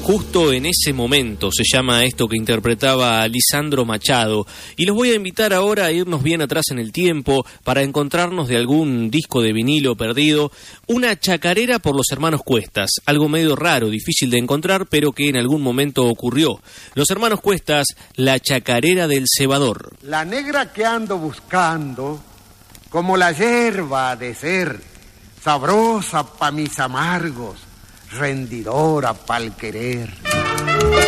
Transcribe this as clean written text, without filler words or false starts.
Justo en ese momento se llama esto que interpretaba Lisandro Machado, y los voy a invitar ahora a irnos bien atrás en el tiempo para encontrarnos de algún disco de vinilo perdido, una chacarera por los hermanos Cuestas, algo medio raro, difícil de encontrar, pero que en algún momento ocurrió. Los hermanos Cuestas, la chacarera del cebador. La negra que ando buscando, como la yerba ha de ser, sabrosa pa' mis amargos, rendidora pa'l querer.